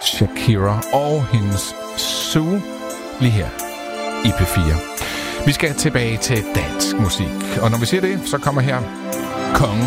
Shakira og hendes Sue lige her i P4. Vi skal tilbage til dansk musik, og når vi siger det, så kommer her Kongen